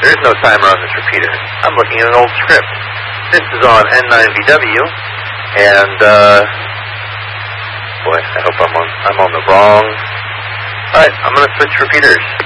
There is no timer on this repeater. I'm looking at an old script. This is on N9VW, and boy, I hope I'm on the wrong. All right, I'm going to switch repeaters.